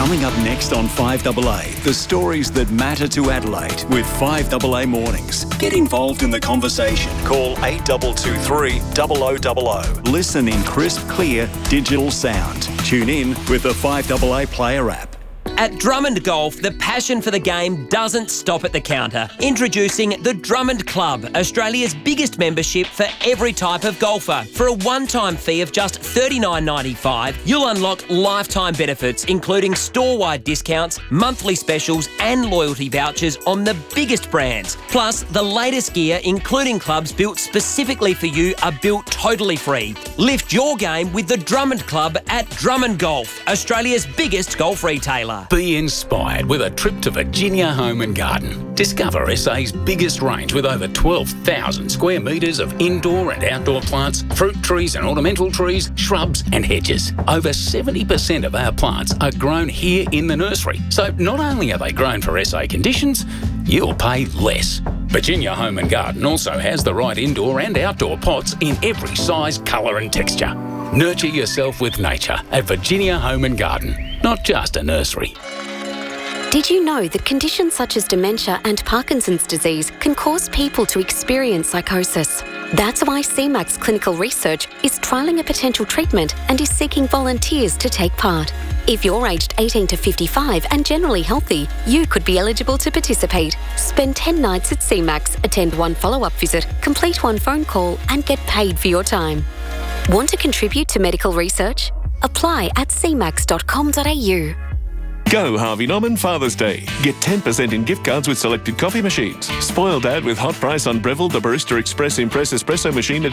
Coming up next on 5AA, the stories that matter to Adelaide with 5AA Mornings. Get involved in the conversation. Call 8223 0000. Listen in crisp, clear digital sound. Tune in with the 5AA Player app. At Drummond Golf, the passion for the game doesn't stop at the counter. Introducing the Drummond Club, Australia's biggest membership for every type of golfer. For a one-time fee of just $39.95, you'll unlock lifetime benefits, including store-wide discounts, monthly specials and loyalty vouchers on the biggest brands. Plus, the latest gear, including clubs built specifically for you, are built totally free. Lift your game with the Drummond Club at Drummond Golf, Australia's biggest golf retailer. Be inspired with a trip to Virginia Home and Garden. Discover SA's biggest range with over 12,000 square metres of indoor and outdoor plants, fruit trees and ornamental trees, shrubs and hedges. Over 70% of our plants are grown here in the nursery. So not only are they grown for SA conditions, you'll pay less. Virginia Home and Garden also has the right indoor and outdoor pots in every size, colour and texture. Nurture yourself with nature at Virginia Home and Garden, not just a nursery. Did you know that conditions such as dementia and Parkinson's disease can cause people to experience psychosis? That's why CMAX Clinical Research is trialling a potential treatment and is seeking volunteers to take part. If you're aged 18 to 55 and generally healthy, you could be eligible to participate. Spend 10 nights at CMAX, attend one follow-up visit, complete one phone call and get paid for your time. Want to contribute to medical research? Apply at cmax.com.au. Go Harvey Norman Father's Day. Get 10% in gift cards with selected coffee machines. Spoil Dad with hot price on Breville the Barista Express Impress Espresso machine at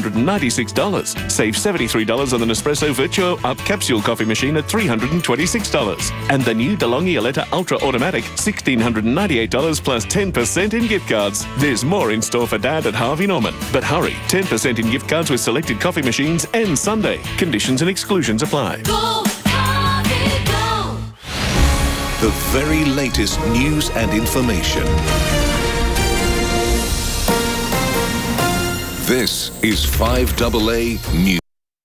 $796. Save $73 on the Nespresso Virtuo Up Capsule coffee machine at $326. And the new DeLonghi Aletta Ultra Automatic, $1,698 plus 10% in gift cards. There's more in store for Dad at Harvey Norman. But hurry, 10% in gift cards with selected coffee machines ends Sunday. Conditions and exclusions apply. Go, Harvey, go! The very latest news and information. This is 5AA News.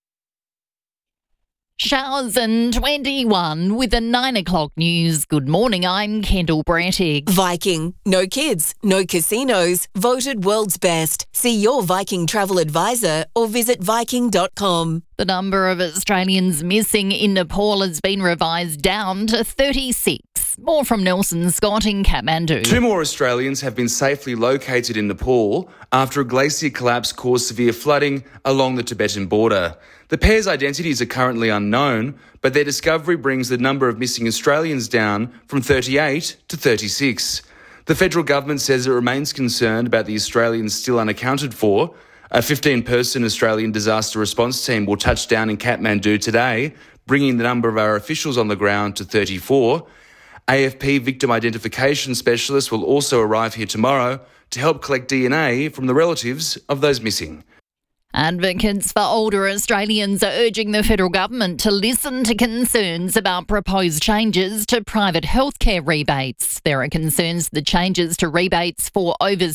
Showers and 21 with the 9 o'clock news. Good morning, I'm Kendall Brattig. Viking. No kids, no casinos. Voted world's best. See your Viking travel advisor or visit Viking.com. The number of Australians missing in Nepal has been revised down to 36. More from Nelson Scott in Kathmandu. 2 more Australians have been safely located in Nepal after a glacier collapse caused severe flooding along the Tibetan border. The pair's identities are currently unknown, but their discovery brings the number of missing Australians down from 38 to 36. The federal government says it remains concerned about the Australians still unaccounted for. A 15-person Australian disaster response team will touch down in Kathmandu today, bringing the number of our officials on the ground to 34. AFP victim identification specialists will also arrive here tomorrow to help collect DNA from the relatives of those missing. Advocates for older Australians are urging the federal government to listen to concerns about proposed changes to private healthcare rebates. There are concerns the changes to rebates for over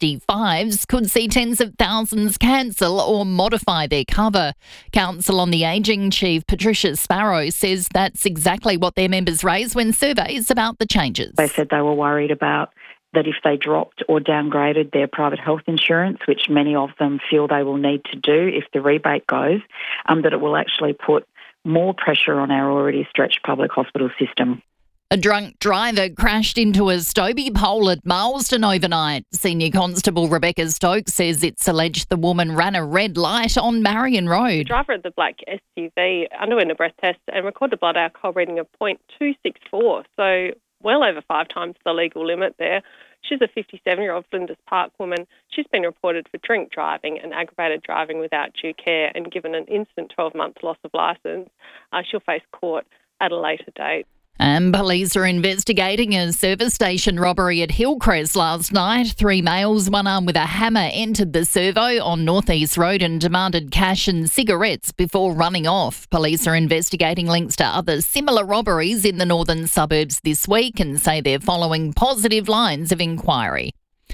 65s could see tens of thousands cancel or modify their cover. Council on the Ageing Chief Patricia Sparrow says that's exactly what their members raised when surveys about the changes. They said they were worried about that if they dropped or downgraded their private health insurance, which many of them feel they will need to do if the rebate goes, that it will actually put more pressure on our already stretched public hospital system. A drunk driver crashed into a Stobie pole at Marsden overnight. Senior Constable Rebecca Stokes says it's alleged the woman ran a red light on Marion Road. The driver of the black SUV underwent a breath test and recorded a blood alcohol reading of 0.264, so well over 5 times the legal limit there. She's a 57-year-old Flinders Park woman. She's been reported for drink driving and aggravated driving without due care and given an instant 12-month loss of licence. She'll face court at a later date. And police are investigating a service station robbery at Hillcrest last night. 3 males, one armed with a hammer, entered the servo on North East Road and demanded cash and cigarettes before running off. Police are investigating links to other similar robberies in the northern suburbs this week and say they're following positive lines of inquiry.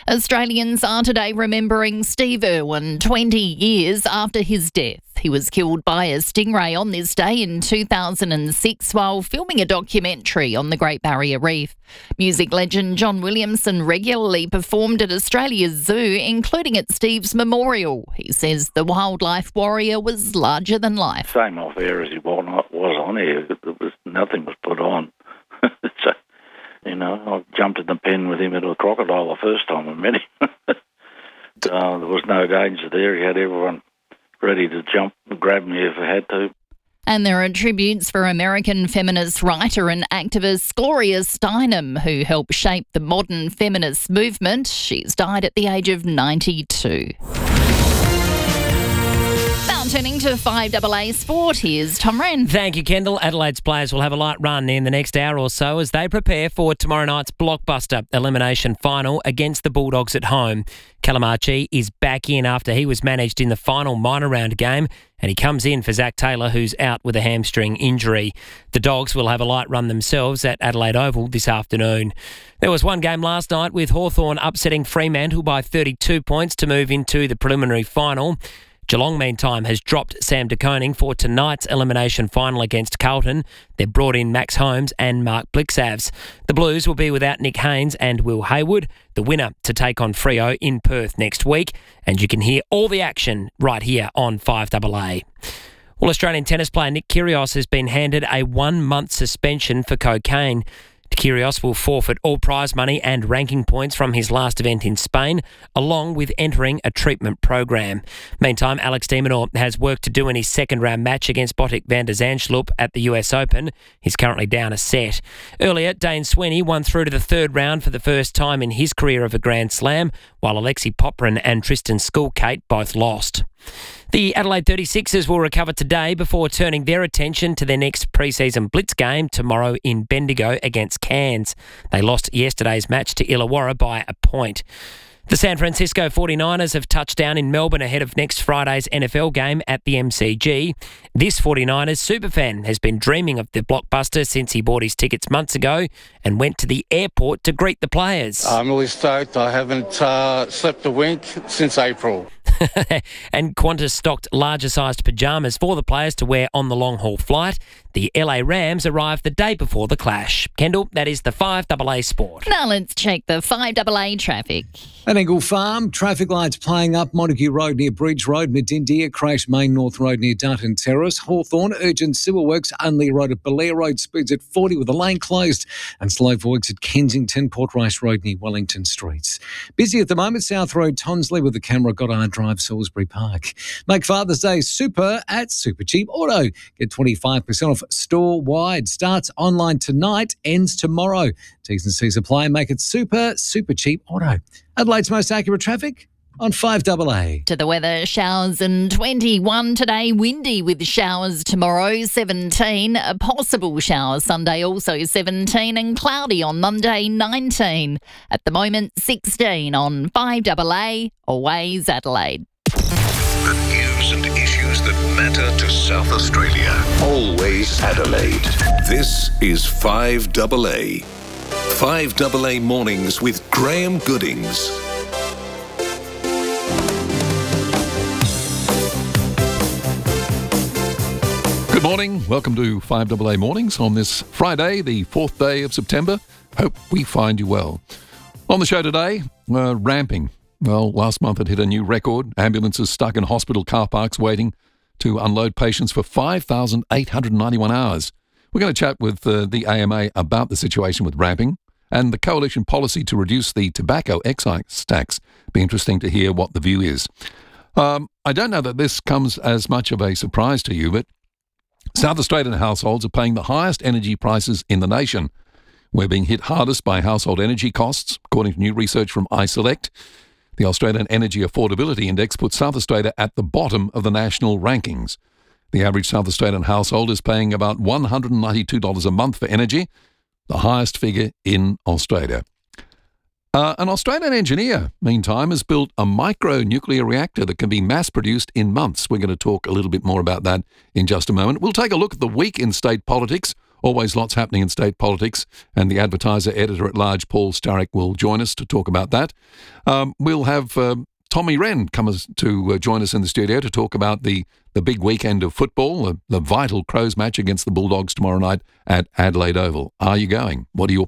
Australians are today remembering Steve Irwin 20 years after his death. He was killed by a stingray on this day in 2006 while filming a documentary on the Great Barrier Reef. Music legend John Williamson regularly performed at Australia's zoo, including at Steve's memorial. He says the wildlife warrior was larger than life. Same off air as he was on air. Nothing was put on. So, I jumped in the pen with him at a crocodile the first time I met him. There was no danger there. He had everyone ready to jump and grab me if I had to. And there are tributes for American feminist writer and activist Gloria Steinem, who helped shape the modern feminist movement. She's died at the age of 92. Now turning to 5AA Sport, here's Tom Wren. Thank you, Kendall. Adelaide's players will have a light run in the next hour or so as they prepare for tomorrow night's blockbuster elimination final against the Bulldogs at home. Callum Archie is back in after he was managed in the final minor round game, and he comes in for Zach Taylor, who's out with a hamstring injury. The Dogs will have a light run themselves at Adelaide Oval this afternoon. There was one game last night with Hawthorn upsetting Fremantle by 32 points to move into the preliminary final. Geelong, meantime, has dropped Sam De Koning for tonight's elimination final against Carlton. They've brought in Max Holmes and Mark Blixavs. The Blues will be without Nick Haynes and Will Hayward, the winner to take on Freo in Perth next week. And you can hear all the action right here on 5AA. Well, Australian tennis player Nick Kyrgios has been handed a 1-month suspension for cocaine. Kyrgios will forfeit all prize money and ranking points from his last event in Spain, along with entering a treatment program. Meantime, Alex de Minaur has work to do in his second-round match against Botic van der Zandschulp at the US Open. He's currently down a set. Earlier, Dane Sweeney won through to the third round for the first time in his career of a Grand Slam, while Alexei Popyrin and Tristan Skulkate both lost. The Adelaide 36ers will recover today before turning their attention to their next pre-season blitz game tomorrow in Bendigo against Cairns. They lost yesterday's match to Illawarra by a point. The San Francisco 49ers have touched down in Melbourne ahead of next Friday's NFL game at the MCG. This 49ers superfan has been dreaming of the blockbuster since he bought his tickets months ago and went to the airport to greet the players. I'm really stoked. I haven't slept a wink since April. And Qantas stocked larger-sized pyjamas for the players to wear on the long-haul flight. The LA Rams arrived the day before the clash. Kendall, that is the 5AA Sport. Now let's check the 5AA traffic. At Engle Farm, traffic lights playing up Montague Road near Bridge Road, Medindia, Crash Main North Road near Dutton Terrace, Hawthorn, urgent civil works, Unley Road at Belair Road, speeds at 40 with the lane closed, and slow works at Kensington, Port Rice Road near Wellington Streets. Busy at the moment, South Road, Tonsley with the camera, Goddard Drive, Salisbury Park. Make Father's Day super at Super Cheap Auto. Get 25% off store-wide. Starts online tonight, ends tomorrow. T's and C's apply. Make it super cheap auto. Adelaide's most accurate traffic on 5AA. To the weather, showers and 21 today, windy with showers tomorrow, 17. A possible shower Sunday, also 17, and cloudy on Monday, 19. At the moment, 16 on 5AA, always Adelaide. The news and issues that matter to South Australia. Always Adelaide. This is 5AA. 5AA Mornings with Graham Goodings. Good morning. Welcome to 5AA Mornings on this Friday, the 4th day of September. Hope we find you well. On the show today, ramping. Well, last month it hit a new record. Ambulances stuck in hospital car parks waiting to unload patients for 5,891 hours. We're going to chat with the AMA about the situation with ramping and the coalition policy to reduce the tobacco excise tax. Be interesting to hear what the view is. I don't know that this comes as much of a surprise to you, but South Australian households are paying the highest energy prices in the nation. We're being hit hardest by household energy costs, according to new research from iSelect. The Australian Energy Affordability Index puts South Australia at the bottom of the national rankings. The average South Australian household is paying about $192 a month for energy, the highest figure in Australia. An Australian engineer, meantime, has built a micro-nuclear reactor that can be mass-produced in months. We're going to talk a little bit more about that in just a moment. We'll take a look at the week in state politics. Always lots happening in state politics, and the Advertiser editor-at-large, Paul Sturrock, will join us to talk about that. We'll have Tommy Wren come to join us in the studio to talk about the big weekend of football, the vital Crows match against the Bulldogs tomorrow night at Adelaide Oval. Are you going? What are your